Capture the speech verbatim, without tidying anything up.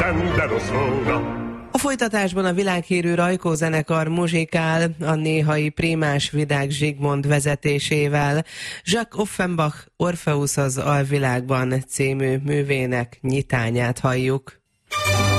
A folytatásban a világhírű Rajkó zenekar muzsikál a néhai Prímás Vidák Zsigmond vezetésével. Jacques Offenbach Orpheus az alvilágban című művének nyitányát halljuk.